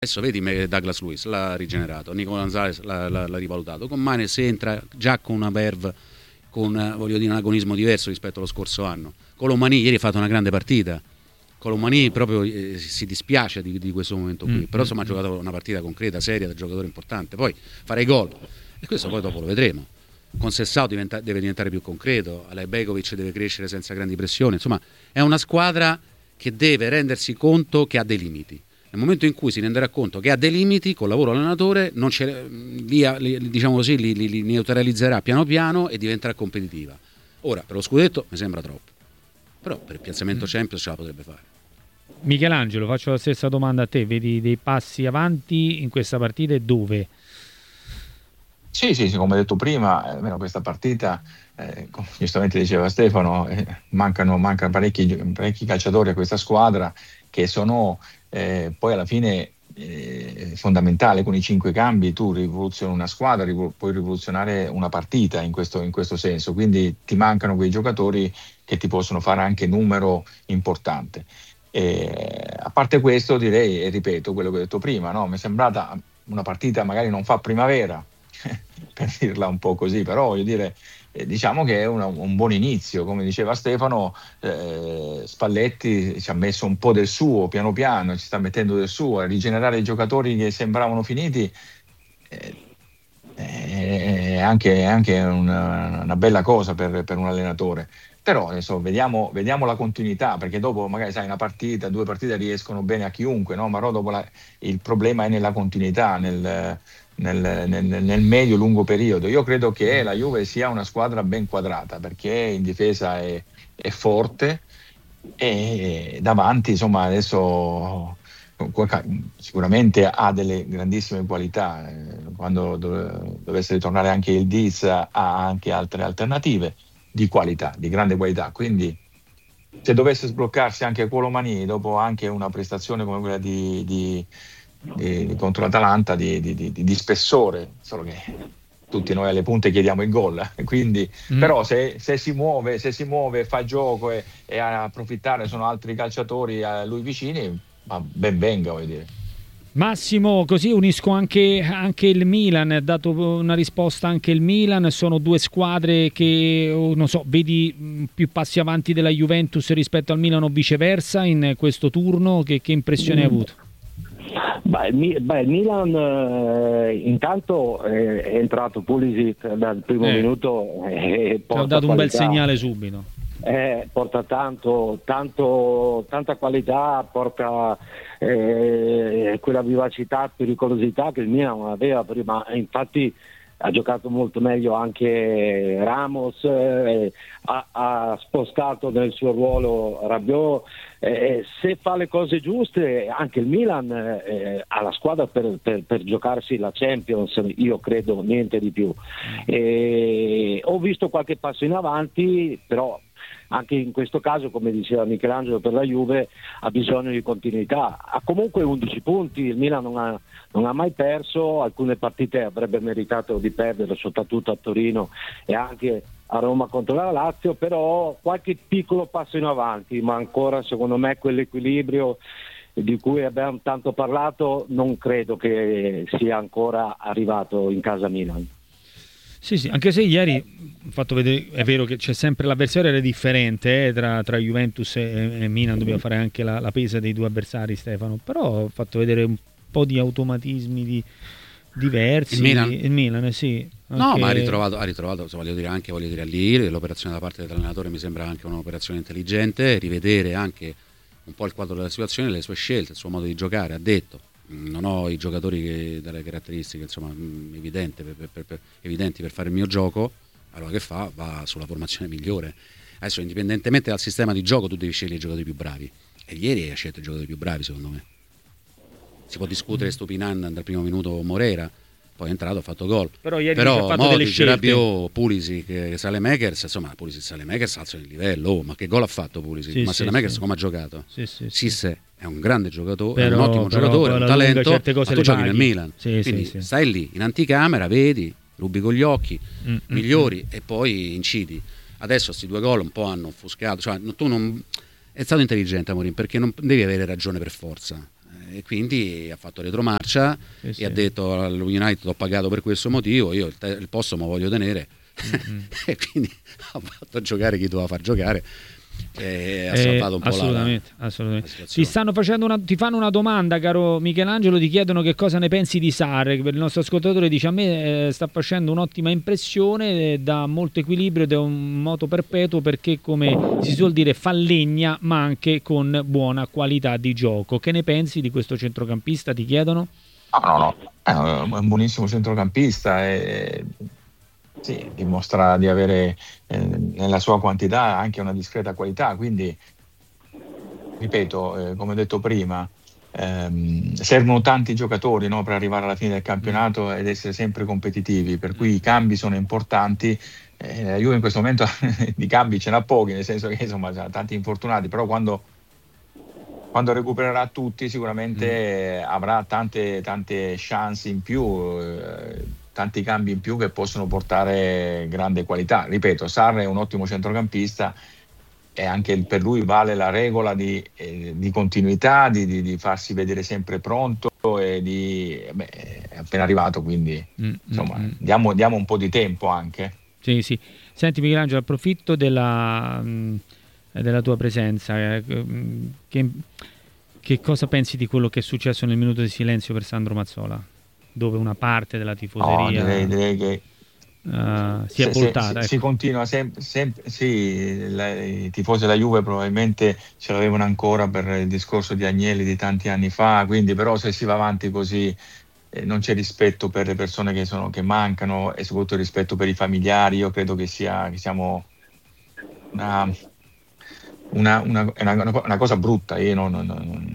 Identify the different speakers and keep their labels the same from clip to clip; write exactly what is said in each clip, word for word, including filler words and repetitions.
Speaker 1: Adesso vedi Douglas Luiz l'ha rigenerato, Nico Gonzalez l'ha, l'ha, l'ha rivalutato, con Manes entra già con una verve, con voglio dire un agonismo diverso rispetto allo scorso anno. Colomani ieri ha fatto una grande partita, Colomani proprio eh, si dispiace di, di questo momento qui, mm. però insomma ha giocato una partita concreta, seria, da giocatore importante, poi fare i gol, e questo poi dopo lo vedremo. Con Sessao diventa, deve diventare più concreto, Alejbegovic deve crescere senza grandi pressioni, insomma è una squadra che deve rendersi conto che ha dei limiti. Nel momento in cui si renderà conto che ha dei limiti, col lavoro allenatore non ce li, li, diciamo così, li, li, li neutralizzerà piano piano e diventerà competitiva. Ora per lo scudetto mi sembra troppo, però per il piazzamento Champions ce la potrebbe fare.
Speaker 2: Michelangelo, faccio la stessa domanda a te, vedi dei passi avanti in questa partita e dove?
Speaker 3: Sì, sì, sì, come detto prima, eh, questa partita, eh, come giustamente diceva Stefano, eh, mancano, mancano parecchi, parecchi calciatori a questa squadra che sono eh, poi alla fine eh, fondamentali. Con i cinque cambi tu rivoluzioni una squadra, rivol- puoi rivoluzionare una partita in questo, in questo senso, quindi ti mancano quei giocatori che ti possono fare anche numero importante. E, a parte questo direi, e ripeto quello che ho detto prima, no? Mi è sembrata una partita magari non fa primavera, per dirla un po' così, però voglio dire, eh, diciamo che è una, un buon inizio, come diceva Stefano. eh, Spalletti ci ha messo un po' del suo, piano piano ci sta mettendo del suo, a rigenerare i giocatori che sembravano finiti, eh, è anche, anche una, una bella cosa per, per un allenatore. Però adesso vediamo, vediamo la continuità, perché dopo magari sai una partita, due partite riescono bene a chiunque, no? Ma dopo la, il problema è nella continuità, nel, nel, nel, nel medio-lungo periodo. Io credo che la Juve sia una squadra ben quadrata, perché in difesa è, è forte e davanti insomma adesso sicuramente ha delle grandissime qualità. Quando dovesse ritornare anche il Diz ha anche altre alternative di qualità, di grande qualità, quindi se dovesse sbloccarsi anche Colomani dopo anche una prestazione come quella di, di, di contro l'Atalanta di, di, di, di spessore, solo che tutti noi alle punte chiediamo il gol, quindi mm. però se, se si muove, se si muove, fa gioco e, e a approfittare sono altri calciatori a lui vicini, ma ben venga, voglio dire.
Speaker 2: Massimo, così unisco anche, anche il Milan, ha dato una risposta anche il Milan, sono due squadre che, non so, vedi più passi avanti della Juventus rispetto al Milan o viceversa in questo turno, che, che impressione hai avuto?
Speaker 4: Beh, il, beh, il Milan eh, intanto eh, è entrato Pulisic dal primo
Speaker 2: eh.
Speaker 4: minuto e
Speaker 2: ha dato un bel segnale subito.
Speaker 4: Eh, porta tanto, tanto, tanta qualità, porta eh, quella vivacità, pericolosità che il Milan non aveva prima. Infatti ha giocato molto meglio anche Ramos, eh, ha, ha spostato nel suo ruolo Rabiot. Eh, se fa le cose giuste anche il Milan eh, ha la squadra per, per, per giocarsi la Champions, io credo, niente di più. Eh, ho visto qualche passo in avanti, però anche in questo caso, come diceva Michelangelo, per la Juve ha bisogno di continuità. Ha comunque undici punti, il Milan non ha, non ha mai perso, alcune partite avrebbe meritato di perdere, soprattutto a Torino e anche a Roma contro la Lazio, però qualche piccolo passo in avanti, ma ancora secondo me quell'equilibrio di cui abbiamo tanto parlato non credo che sia ancora arrivato in casa Milan.
Speaker 2: Sì, sì, anche se ieri ho fatto vedere, è vero che c'è sempre l'avversario, era differente eh, tra, tra Juventus e, e Milan, dobbiamo fare anche la, la pesa dei due avversari, Stefano, però ho fatto vedere un po' di automatismi di, diversi.
Speaker 1: Il Milan?
Speaker 2: Il Milan, sì. Anche...
Speaker 1: No, ma ha ritrovato, ha ritrovato voglio dire, anche voglio dire, lì l'operazione da parte dell'allenatore mi sembra anche un'operazione intelligente, rivedere anche un po' il quadro della situazione, le sue scelte, il suo modo di giocare. Ha detto: non ho i giocatori che, dalle caratteristiche insomma evidente, per, per, per, evidenti per fare il mio gioco, allora che fa? Va sulla formazione migliore. Adesso indipendentemente dal sistema di gioco tu devi scegliere i giocatori più bravi, e ieri hai scelto i giocatori più bravi secondo me. Si può discutere mm. Stupinan dal primo minuto Morera, poi è entrato, ha fatto gol,
Speaker 2: però ieri
Speaker 1: però
Speaker 2: ha fatto
Speaker 1: Modric,
Speaker 2: delle scelte.
Speaker 1: Rabiot, Pulisic, Saelemaekers, insomma Pulisic, Saelemaekers alzano il livello. Oh, ma che gol ha fatto Pulisic?
Speaker 2: Sì,
Speaker 1: ma
Speaker 2: sì,
Speaker 1: Saelemaekers
Speaker 2: sì.
Speaker 1: come ha giocato?
Speaker 2: Sì, sì, sì.
Speaker 1: Sisse è un grande giocatore,
Speaker 2: però,
Speaker 1: è un ottimo
Speaker 2: però,
Speaker 1: giocatore, un talento, ma tu giochi nel Milan,
Speaker 2: sì,
Speaker 1: quindi
Speaker 2: sì, sì.
Speaker 1: stai lì in anticamera, vedi, rubi con gli occhi,
Speaker 2: mm,
Speaker 1: migliori
Speaker 2: mm.
Speaker 1: e poi incidi. Adesso questi due gol un po' hanno offuscato, cioè tu non è stato intelligente Amorim, perché non devi avere ragione per forza. e quindi ha fatto retromarcia sì, e sì. ha detto allo United ho pagato per questo motivo, io il, te- il posto me lo voglio tenere mm-hmm. e quindi ha fatto giocare chi doveva far giocare. E ha salvato un po'
Speaker 2: assolutamente,
Speaker 1: la,
Speaker 2: assolutamente.
Speaker 1: la
Speaker 2: Ti stanno facendo una, ti fanno una domanda, caro Michelangelo, ti chiedono che cosa ne pensi di Sarri. Il nostro ascoltatore dice a me eh, sta facendo un'ottima impressione, eh, dà molto equilibrio ed è un moto perpetuo perché come si suol dire fa legna ma anche con buona qualità di gioco. Che ne pensi di questo centrocampista, ti chiedono?
Speaker 3: No, no, no, è un buonissimo centrocampista e sì, dimostra di avere eh, nella sua quantità anche una discreta qualità, quindi ripeto, eh, come ho detto prima, ehm, servono tanti giocatori, no, per arrivare alla fine del campionato ed essere sempre competitivi, per cui i cambi sono importanti. Eh, la Juve in questo momento di cambi ce n'ha pochi, nel senso che insomma c'ha tanti infortunati, però quando, quando recupererà tutti sicuramente mm. avrà tante, tante chance in più, eh, tanti cambi in più che possono portare grande qualità. Ripeto, Sarri è un ottimo centrocampista e anche per lui vale la regola di, eh, di continuità, di, di, di farsi vedere sempre pronto e di beh, è appena arrivato, quindi mm, insomma mm, diamo, diamo un po' di tempo anche.
Speaker 2: Sì, sì. Senti Michelangelo, approfitto della, mh, della tua presenza. Eh, che, che cosa pensi di quello che è successo nel minuto di silenzio per Sandro Mazzola? Dove una parte della tifoseria
Speaker 3: no, direi, direi che
Speaker 2: uh, si è
Speaker 3: se,
Speaker 2: voltata.
Speaker 3: Se,
Speaker 2: ecco.
Speaker 3: Si continua sempre, sempre sì, la, i tifosi della Juve probabilmente ce l'avevano ancora per il discorso di Agnelli di tanti anni fa, quindi però se si va avanti così eh, non c'è rispetto per le persone che, sono, che mancano e soprattutto rispetto per i familiari. Io credo che sia che siamo una, una, una, una, una cosa brutta. Io non, non, non,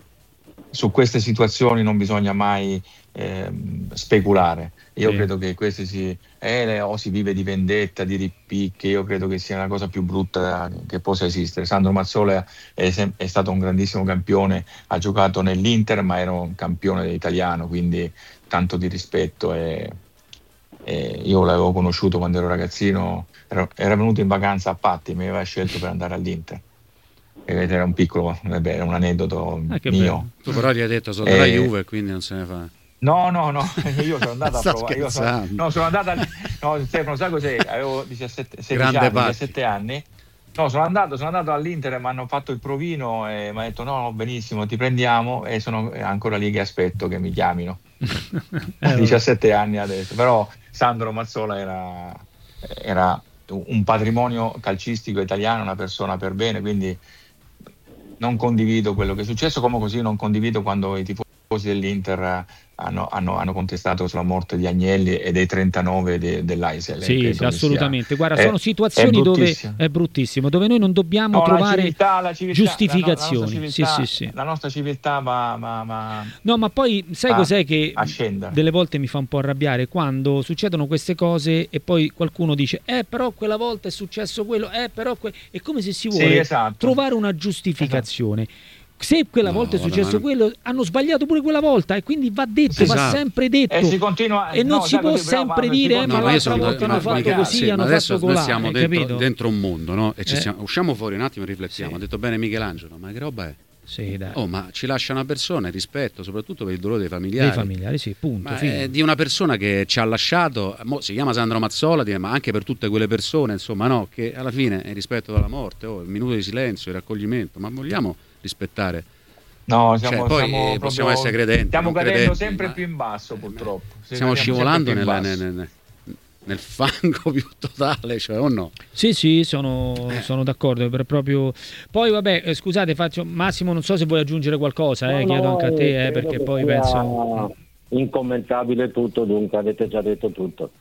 Speaker 3: su queste situazioni non bisogna mai eh, speculare. Io sì. credo che queste si eh, o si vive di vendetta, di ripicche. Io credo che sia la cosa più brutta che possa esistere. Sandro Mazzola è, sem- è stato un grandissimo campione, ha giocato nell'Inter ma era un campione italiano, quindi tanto di rispetto e, e io l'avevo conosciuto quando ero ragazzino, era, era venuto in vacanza a Patti, mi aveva scelto per andare all'Inter. Era un piccolo, vabbè, era un aneddoto ah, mio.
Speaker 1: Tu però gli hai detto sono della Juve, quindi non se ne fa.
Speaker 3: No, no, no, io sono andato a provare. Io sono, no, sono andato a, no, Stefano, sai cos'è? Avevo diciassette, sedici anni, diciassette anni. No, sono andato, sono andato all'Inter, mi hanno fatto il provino e mi ha detto no, no, benissimo, ti prendiamo e sono ancora lì che aspetto che mi chiamino. eh, diciassette anni adesso, però Sandro Mazzola era, era un patrimonio calcistico italiano, una persona per bene, quindi non condivido quello che è successo, come così non condivido quando i tifosi dell'Inter hanno, hanno, hanno contestato sulla morte di Agnelli e dei trentanove de, dell'Aisel.
Speaker 2: Sì, sì, assolutamente. Sia, Guarda, sono è, situazioni è dove è bruttissimo, dove noi non dobbiamo no, trovare la civiltà, la civiltà, giustificazioni. La, no, la nostra civiltà, sì, sì, sì.
Speaker 3: La nostra civiltà va, va, va
Speaker 2: No, ma poi sai
Speaker 3: va
Speaker 2: cos'è che
Speaker 3: ascendere.
Speaker 2: Delle volte mi fa un po' arrabbiare quando succedono queste cose e poi qualcuno dice "Eh, però quella volta è successo quello, eh, però que-". È come se si vuole
Speaker 3: sì, esatto.
Speaker 2: trovare una giustificazione. Esatto. Se quella
Speaker 1: no,
Speaker 2: volta è successo
Speaker 1: ma...
Speaker 2: quello, hanno sbagliato pure quella volta e quindi va detto,
Speaker 1: esatto.
Speaker 2: va sempre detto
Speaker 3: e, si continua,
Speaker 2: e non
Speaker 3: no,
Speaker 2: si può
Speaker 3: così,
Speaker 2: sempre
Speaker 3: no,
Speaker 2: dire
Speaker 3: eh,
Speaker 2: ma
Speaker 1: no,
Speaker 2: l'altra volta hanno fatto
Speaker 1: mica,
Speaker 2: così,
Speaker 1: sì,
Speaker 2: hanno
Speaker 1: adesso
Speaker 2: fatto
Speaker 1: noi
Speaker 2: colà,
Speaker 1: siamo
Speaker 2: eh,
Speaker 1: dentro, dentro un mondo, no? E ci
Speaker 2: eh.
Speaker 1: siamo, usciamo fuori un attimo e riflettiamo.
Speaker 2: Sì.
Speaker 1: Ha detto bene Michelangelo, ma che roba è?
Speaker 2: Sì, dai.
Speaker 1: Oh, ma ci lascia una persona, rispetto soprattutto per il dolore dei familiari.
Speaker 2: Dei familiari, sì, punto.
Speaker 1: Ma è di una persona che ci ha lasciato, mo si chiama Sandro Mazzola, ma anche per tutte quelle persone, insomma, no, che alla fine è rispetto dalla morte, oh, il minuto di silenzio, il raccoglimento, ma vogliamo rispettare.
Speaker 3: No, siamo,
Speaker 1: cioè, poi
Speaker 3: siamo
Speaker 1: possiamo
Speaker 3: proprio,
Speaker 1: essere credenti.
Speaker 3: Stiamo cadendo
Speaker 1: credenti,
Speaker 3: sempre
Speaker 1: ma...
Speaker 3: più in basso, purtroppo.
Speaker 1: Stiamo scivolando nella, nel, nel, nel fango più totale, cioè o no?
Speaker 2: Sì, sì, sono, eh. sono d'accordo. Per proprio... Poi vabbè, eh, scusate, faccio Massimo, non so se vuoi aggiungere qualcosa, eh, no, chiedo anche a te, eh, perché poi penso...
Speaker 4: Incommentabile tutto, dunque avete già detto tutto.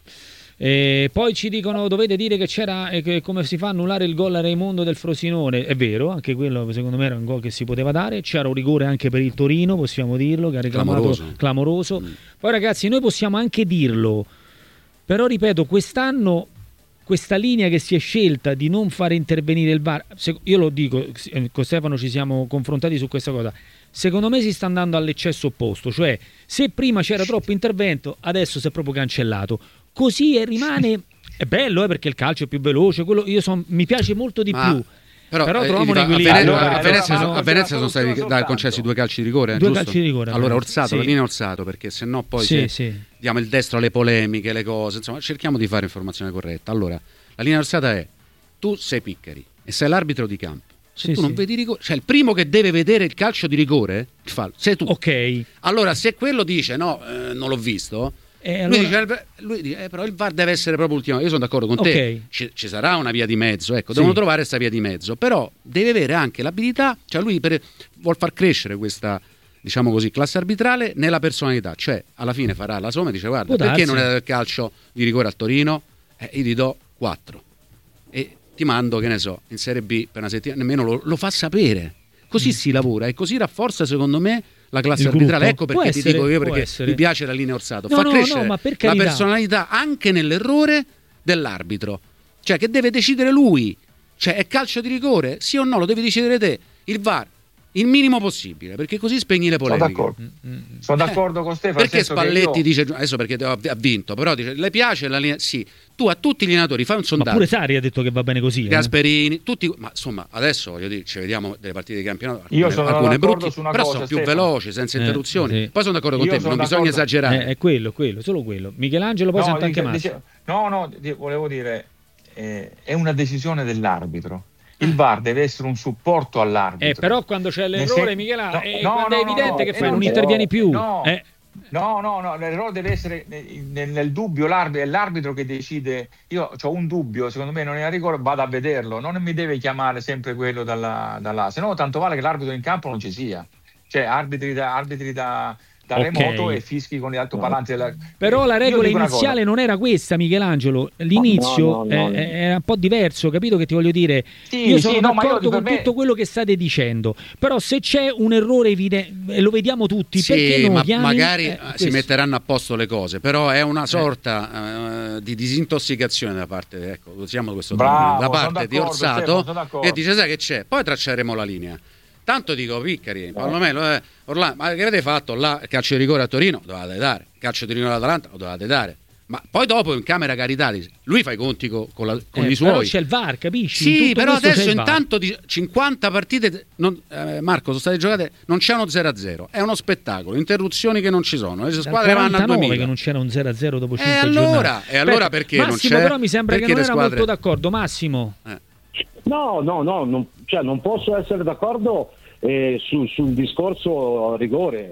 Speaker 2: E poi ci dicono dovete dire che c'era eh, che come si fa a annullare il gol a Raimondo del Frosinone. È vero, anche quello secondo me era un gol che si poteva dare. C'era un rigore anche per il Torino, possiamo dirlo, che ha reclamato clamoroso, clamoroso. Mm. Poi ragazzi, noi possiamo anche dirlo, però ripeto, quest'anno questa linea che si è scelta di non fare intervenire il V A R, io lo dico, con Stefano ci siamo confrontati su questa cosa, secondo me si sta andando all'eccesso opposto, cioè se prima c'era troppo intervento adesso si è proprio cancellato. Così rimane, è bello eh, perché il calcio è più veloce, quello io son, mi piace molto di
Speaker 1: Ma...
Speaker 2: più, Però, però
Speaker 1: eh,
Speaker 2: troviamo un
Speaker 1: a
Speaker 2: equilibrio.
Speaker 1: Venezia,
Speaker 2: Allora,
Speaker 1: a Venezia,
Speaker 3: allora,
Speaker 1: sono, a Venezia sono stati
Speaker 3: soltanto.
Speaker 1: concessi due calci di rigore,
Speaker 2: due
Speaker 1: giusto?
Speaker 2: calci di rigore.
Speaker 1: Allora Orsato,
Speaker 2: sì.
Speaker 1: la linea Orsato, perché se no poi
Speaker 2: sì,
Speaker 1: se
Speaker 2: sì.
Speaker 1: diamo il destro alle polemiche, le cose, insomma, cerchiamo di fare informazione corretta. Allora, la linea Orsata è: tu sei Piccari e sei l'arbitro di campo. Se
Speaker 2: sì,
Speaker 1: tu non
Speaker 2: sì.
Speaker 1: vedi rigore, cioè il primo che deve vedere il calcio di rigore, il fallo, sei tu.
Speaker 2: Ok.
Speaker 1: Allora, se quello dice no, eh, non l'ho visto,
Speaker 2: E
Speaker 1: lui
Speaker 2: allora...
Speaker 1: dice, lui dice eh, però il V A R deve essere proprio ultimo. Io sono d'accordo con te,
Speaker 2: Okay.
Speaker 1: ci, ci sarà una via di mezzo, ecco,
Speaker 2: Sì.
Speaker 1: devono trovare questa via di mezzo, però deve avere anche l'abilità, cioè lui per, vuol far crescere questa, diciamo così, classe arbitrale nella personalità, cioè alla fine farà la somma e dice guarda,
Speaker 2: Può
Speaker 1: perché
Speaker 2: darsi.
Speaker 1: non è dato il calcio di rigore al Torino? Eh, io ti do quattro e ti mando, che ne so, in Serie B per una settimana, nemmeno lo, lo fa sapere. Così mm. si lavora e così rafforza secondo me la classe
Speaker 2: Il
Speaker 1: arbitrale.
Speaker 2: gruppo.
Speaker 1: Ecco perché
Speaker 2: Può
Speaker 1: ti
Speaker 2: essere,
Speaker 1: dico io,
Speaker 2: può
Speaker 1: perché
Speaker 2: essere.
Speaker 1: mi piace la linea Orsato,
Speaker 2: No,
Speaker 1: fa
Speaker 2: no,
Speaker 1: crescere
Speaker 2: no, ma per
Speaker 1: la
Speaker 2: carità.
Speaker 1: personalità anche nell'errore dell'arbitro, cioè che deve decidere lui, cioè è calcio di rigore, sì o no, lo devi decidere te, il V A R il minimo possibile, perché così spegni le
Speaker 3: Sono
Speaker 1: polemiche.
Speaker 3: d'accordo, sono d'accordo con Stefano.
Speaker 1: Perché Spalletti
Speaker 3: io...
Speaker 1: dice adesso perché ha vinto, però dice le piace la linea, sì, tu a tutti gli allenatori fai un sondaggio.
Speaker 2: Ma pure Sarri ha detto che va bene così.
Speaker 1: Gasperini, eh? tutti, ma insomma adesso voglio dire, ci vediamo delle partite di campionato, alcune,
Speaker 3: io sono
Speaker 1: alcune
Speaker 3: d'accordo
Speaker 1: brutte,
Speaker 3: su una
Speaker 1: però
Speaker 3: cosa,
Speaker 1: sono più
Speaker 3: Stefano.
Speaker 1: veloci, senza
Speaker 2: Eh,
Speaker 1: interruzioni.
Speaker 2: sì.
Speaker 1: Poi sono d'accordo con
Speaker 3: Io
Speaker 1: te,
Speaker 3: sono
Speaker 1: non bisogna
Speaker 3: d'accordo.
Speaker 1: esagerare.
Speaker 2: Eh, è quello, quello, solo quello. Michelangelo, poi
Speaker 3: no,
Speaker 2: sento anche
Speaker 3: dice,
Speaker 2: Massimo.
Speaker 3: dice, no, no, di- volevo dire, eh, è una decisione dell'arbitro. Il V A R deve essere un supporto all'arbitro.
Speaker 2: Eh, però quando c'è l'errore,
Speaker 3: sen-
Speaker 2: Michelangelo,
Speaker 3: no,
Speaker 2: eh,
Speaker 3: no,
Speaker 2: quando
Speaker 3: no,
Speaker 2: è evidente
Speaker 3: no,
Speaker 2: che
Speaker 3: eh,
Speaker 2: fai, non
Speaker 3: no,
Speaker 2: intervieni più.
Speaker 3: No,
Speaker 2: Eh.
Speaker 3: no, no, no, l'errore deve essere nel, nel dubbio, l'arbitro, è l'arbitro che decide. Io ho un dubbio, secondo me non è a rigore, vado a vederlo, non mi deve chiamare sempre quello dalla, dalla se no tanto vale che l'arbitro in campo non ci sia, cioè arbitri da, arbitri da, da
Speaker 2: Okay.
Speaker 3: remoto e fischi con gli altoparlanti della...
Speaker 2: Però la
Speaker 3: Io
Speaker 2: regola
Speaker 3: dico una
Speaker 2: iniziale
Speaker 3: cosa.
Speaker 2: non era questa, Michelangelo. L'inizio
Speaker 4: No, no, no, no.
Speaker 2: eh, era un po' diverso, capito che ti voglio dire?
Speaker 3: Sì,
Speaker 2: io
Speaker 3: sì,
Speaker 2: sono
Speaker 3: no, ma io
Speaker 2: d'accordo
Speaker 3: per
Speaker 2: con
Speaker 3: me-
Speaker 2: tutto quello che state dicendo, però se c'è un errore evidente, e lo vediamo tutti, perché
Speaker 1: Sì,
Speaker 2: non
Speaker 1: ma
Speaker 2: chiami?
Speaker 1: magari
Speaker 2: Eh,
Speaker 1: eh, si
Speaker 2: questo.
Speaker 1: metteranno a posto le cose, però è una sorta eh, di disintossicazione da parte, ecco, usiamo questo
Speaker 3: Bravo,
Speaker 1: termine, da
Speaker 3: sono
Speaker 1: parte di
Speaker 3: d'accordo,
Speaker 1: Orsato,
Speaker 3: Stefano, sono d'accordo.
Speaker 1: e dice sai che c'è, poi tracceremo la linea. Tanto dico Piccari, Palomelo, eh, Orlando, ma che avete fatto là? Calcio di rigore a Torino? Lo dovevate dare. Calcio di rigore all'Atalanta? Lo dovevate dare. Ma poi dopo in camera carità lui fa i conti con, con, la, con
Speaker 2: Eh,
Speaker 1: i suoi.
Speaker 2: però c'è il V A R, capisci? In
Speaker 1: Sì,
Speaker 2: tutto
Speaker 1: però
Speaker 2: questo c'è
Speaker 1: adesso
Speaker 2: il V A R.
Speaker 1: intanto di cinquanta partite, non, eh, Marco, sono state giocate, non c'è uno zero a zero, è uno spettacolo, interruzioni che non ci sono, le
Speaker 2: Dal
Speaker 1: squadre vanno a
Speaker 2: quarantanove
Speaker 1: duemila.
Speaker 2: che non c'era un zero a zero dopo
Speaker 1: E
Speaker 2: cinque
Speaker 1: allora,
Speaker 2: giornate.
Speaker 1: e allora
Speaker 2: Aspetta,
Speaker 1: perché
Speaker 2: Massimo
Speaker 1: non c'è?
Speaker 2: però mi sembra
Speaker 1: Perché
Speaker 2: che non
Speaker 1: le
Speaker 2: era
Speaker 1: squadre-
Speaker 2: molto d'accordo. Massimo,
Speaker 1: Eh.
Speaker 4: No, no, no, non, cioè, non posso essere d'accordo eh, su- sul discorso rigore.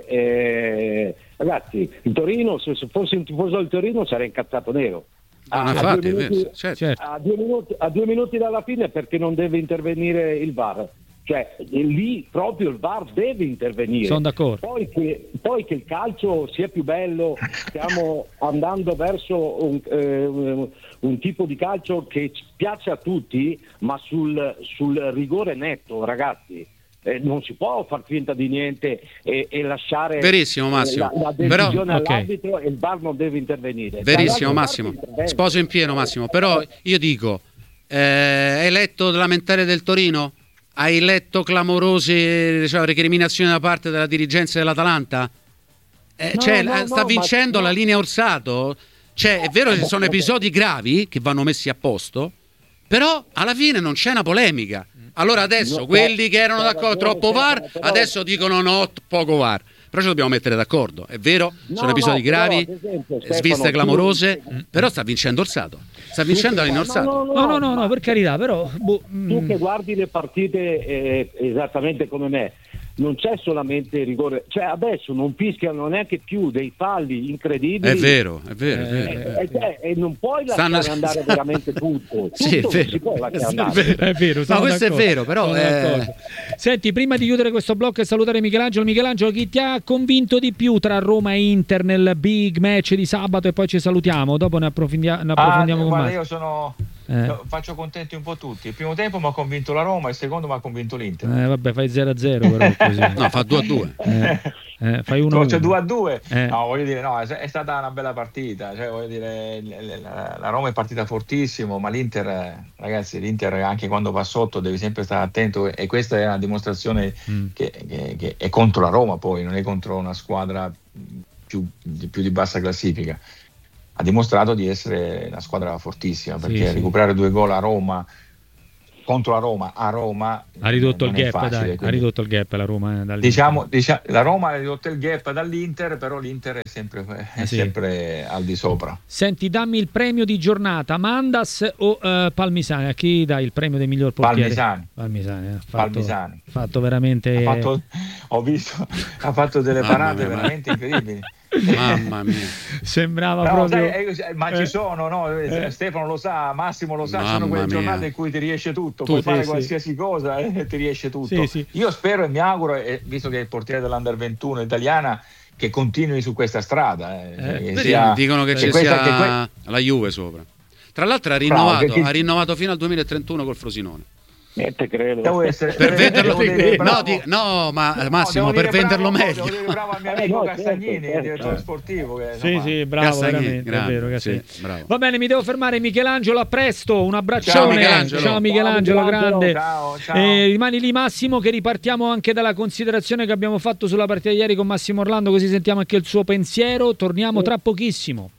Speaker 4: Eh, ragazzi, il Torino, se, se fossi un tifoso del Torino sarei incazzato nero.
Speaker 1: Ah,
Speaker 4: A- a
Speaker 1: infatti,
Speaker 4: due
Speaker 1: è
Speaker 4: minuti-
Speaker 1: vero, certo.
Speaker 2: certo.
Speaker 4: a due minuti, a due minuti dalla fine perché non deve intervenire il V A R, cioè lì proprio il V A R deve intervenire.
Speaker 2: Sono d'accordo.
Speaker 4: Poi che, poi che il calcio sia più bello, stiamo andando verso un, eh, un- un tipo di calcio che ci piace a tutti, ma sul, sul rigore netto, ragazzi. Eh, non si può far finta di niente e, e lasciare
Speaker 1: Verissimo,
Speaker 4: eh,
Speaker 1: Massimo.
Speaker 4: la, la decisione
Speaker 2: Però- ok.
Speaker 4: all'arbitro e il V A R non deve intervenire.
Speaker 1: Verissimo
Speaker 4: Dall'altra
Speaker 1: Massimo,
Speaker 4: parte interviene.
Speaker 1: sposo in pieno Massimo, però io dico, eh, hai letto il lamentare del Torino? Hai letto clamorose, diciamo, recriminazioni da parte della dirigenza dell'Atalanta? Eh,
Speaker 4: No,
Speaker 1: cioè,
Speaker 4: no,
Speaker 1: la-
Speaker 4: no,
Speaker 1: sta
Speaker 4: ma-
Speaker 1: vincendo
Speaker 4: no.
Speaker 1: la linea Orsato, cioè è vero che ci sono episodi gravi che vanno messi a posto, però alla fine non c'è una polemica. Allora adesso
Speaker 4: No,
Speaker 1: quelli che erano
Speaker 4: no,
Speaker 1: d'accordo
Speaker 4: no,
Speaker 1: troppo V A R,
Speaker 4: però-
Speaker 1: adesso dicono no, poco V A R. Però ci dobbiamo mettere d'accordo, è vero,
Speaker 4: No,
Speaker 1: sono episodi
Speaker 4: no, però,
Speaker 1: gravi,
Speaker 4: ad esempio, Stefano,
Speaker 1: sviste
Speaker 4: tu-
Speaker 1: clamorose, però sta vincendo Orsato, sta vincendo la linea Orsato.
Speaker 2: no, no, no, no,
Speaker 4: ma
Speaker 2: per carità, però boh,
Speaker 4: tu
Speaker 2: mm,
Speaker 4: che guardi le partite eh, esattamente come me, non c'è solamente rigore, cioè adesso non fischiano neanche più dei falli incredibili.
Speaker 1: È vero, è vero, è
Speaker 2: Eh,
Speaker 1: vero.
Speaker 4: E, cioè, e non puoi lasciare
Speaker 1: Stanno-
Speaker 4: andare veramente tutto, tutto
Speaker 1: Sì, è
Speaker 4: non
Speaker 1: vero.
Speaker 4: si può lasciare
Speaker 1: Sì, è
Speaker 4: andare.
Speaker 1: vero.
Speaker 2: è vero, sono
Speaker 1: No, questo è
Speaker 2: d'accordo.
Speaker 1: vero, però,
Speaker 2: Sono
Speaker 1: eh,
Speaker 2: d'accordo. Senti, prima di chiudere questo blocco e salutare Michelangelo, Michelangelo, chi ti ha convinto di più tra Roma e Inter nel big match di sabato e poi ci salutiamo, dopo ne, approfondia- ne approfondiamo
Speaker 3: Ah,
Speaker 2: con
Speaker 3: guarda,
Speaker 2: Massimo.
Speaker 3: io sono
Speaker 2: Eh.
Speaker 3: no, faccio contenti un po' tutti. Il primo tempo mi ha convinto la Roma, il secondo mi ha convinto l'Inter.
Speaker 2: Eh, vabbè, fai zero a zero però così.
Speaker 1: No, fa due a due.
Speaker 2: Eh, eh, fai uno a
Speaker 3: C'è
Speaker 2: uno.
Speaker 3: due a due.
Speaker 2: Eh.
Speaker 3: No, voglio dire, no, è è stata una bella partita. Cioè, voglio dire, l- l- la la Roma è partita fortissimo, ma l'Inter, eh, ragazzi, l'Inter anche quando va sotto devi sempre stare attento. E questa è una dimostrazione
Speaker 2: Mm.
Speaker 3: che, che- che è contro la Roma, poi non è contro una squadra più, di- più di bassa classifica. Ha dimostrato di essere una squadra fortissima, perché
Speaker 2: sì.
Speaker 3: recuperare due gol a Roma contro la Roma a Roma
Speaker 2: ha ridotto il gap,
Speaker 3: facile,
Speaker 2: dai,
Speaker 3: quindi,
Speaker 2: ha ridotto il gap la Roma, eh,
Speaker 3: diciamo, diciamo la Roma ha ridotto il gap dall'Inter, però l'Inter è sempre, è
Speaker 2: eh sì.
Speaker 3: sempre al di sopra.
Speaker 2: Senti, dammi il premio di giornata, Mandas o uh, Palmisani? A chi dai il premio del miglior portiere?
Speaker 3: Palmisani.
Speaker 2: Palmisani, ha fatto,
Speaker 3: Palmisani.
Speaker 2: fatto veramente
Speaker 3: ha fatto, ho visto ha fatto delle
Speaker 1: Mamma
Speaker 3: parate
Speaker 1: mia,
Speaker 3: veramente incredibili.
Speaker 1: Mamma mia,
Speaker 2: sembrava
Speaker 3: no,
Speaker 2: proprio
Speaker 3: sai, eh, ma
Speaker 2: eh.
Speaker 3: ci sono, no?
Speaker 2: Eh.
Speaker 3: Stefano lo sa, Massimo lo sa,
Speaker 1: Mamma
Speaker 3: sono quelle
Speaker 1: mia.
Speaker 3: giornate in cui ti riesce tutto,
Speaker 2: Tu,
Speaker 3: puoi
Speaker 2: sì,
Speaker 3: fare
Speaker 2: sì.
Speaker 3: qualsiasi cosa e eh, ti riesce tutto.
Speaker 2: Sì, sì.
Speaker 3: Io spero e mi auguro, eh, visto che è il portiere dell'Under ventuno italiana, che continui su questa strada. Eh,
Speaker 2: Eh.
Speaker 3: che sia,
Speaker 1: dicono che
Speaker 3: che
Speaker 1: ci
Speaker 3: questa,
Speaker 1: sia
Speaker 3: che que-
Speaker 1: la Juve sopra. Tra l'altro ha rinnovato,
Speaker 3: Bravo, che-
Speaker 1: ha rinnovato fino al duemilatrentuno col Frosinone.
Speaker 4: Eh, te credo.
Speaker 3: devo essere,
Speaker 1: Per
Speaker 3: devo-
Speaker 1: venderlo,
Speaker 3: devo dire
Speaker 1: no,
Speaker 3: bravo-
Speaker 1: di- no, ma
Speaker 3: no,
Speaker 1: Massimo,
Speaker 3: devo
Speaker 1: per
Speaker 3: dire
Speaker 1: venderlo
Speaker 3: bravo,
Speaker 1: meglio.
Speaker 3: Devo dire bravo al mio
Speaker 4: Eh,
Speaker 3: amico
Speaker 4: no,
Speaker 3: Castagnini,
Speaker 4: certo, certo.
Speaker 3: direttore sportivo. Che,
Speaker 2: sì,
Speaker 3: insomma,
Speaker 2: sì, bravo,
Speaker 1: Castagnini,
Speaker 2: veramente,
Speaker 1: grande,
Speaker 2: è vero, Castagnini.
Speaker 1: sì, bravo.
Speaker 2: Va bene, mi devo fermare. Michelangelo, a presto, un abbraccione.
Speaker 1: Ciao, Michelangelo.
Speaker 2: Ciao, Michelangelo,
Speaker 4: Ciao, Michelangelo.
Speaker 2: grande.
Speaker 3: Ciao, ciao.
Speaker 2: Eh, rimani lì, Massimo, che ripartiamo anche dalla considerazione che abbiamo fatto sulla partita di ieri con Massimo Orlando, così sentiamo anche il suo pensiero. Torniamo tra pochissimo.